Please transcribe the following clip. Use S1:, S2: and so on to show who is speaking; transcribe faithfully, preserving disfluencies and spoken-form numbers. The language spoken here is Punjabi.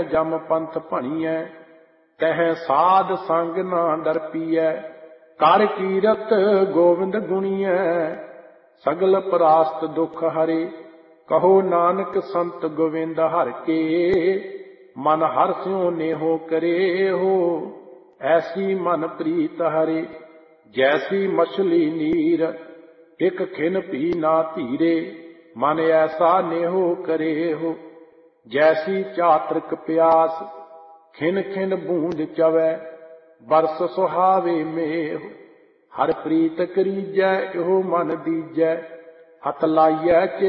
S1: ਜਮ ਪੰਥ ਭਣੀਐ, ਤਹਿ ਸਾਧ ਸੰਗ ਨਾ ਡਰਪੀਐ। ਕਰ ਕੀਰਤ ਗੋਵਿੰਦ ਗੁਣੀਐ, ਸਗਲ ਪਰਾਸਤ ਦੁਖ ਹਰੇ। ਕਹੋ ਨਾਨਕ ਸੰਤ ਗੋਵਿੰਦ ਹਰਿ ਕੇ, ਮਨ ਹਰਿ ਸਿਉ ਨੇਹੋ ਕਰੇ ਹੋ। ਐਸੀ ਮਨ ਪ੍ਰੀਤ ਹਰੇ, ਜੈਸੀ ਮਛਲੀ ਨੀਰ। ਇਕ ਖਿਨ ਭੀ ਨਾ ਧੀਰੇ, ਮਨ ਐਸਾ ਨੇਹੋ ਕਰੇ ਹੋ। ਜੈਸੀ ਚਾਤ੍ਰਿਕ ਪਿਆਸ, ਖਿਨ ਖਿਨ ਬੂੰਦ ਚਵੈ। ਬਰਸ ਸੁਹਾਵੇ ਮੇਹੁ, ਹਰਿ ਪ੍ਰੀਤ ਕਰੀਜੈ ਇਹੋ ਮਨ ਦੀਜੈ। ਹੱਥ ਲਾਈਐ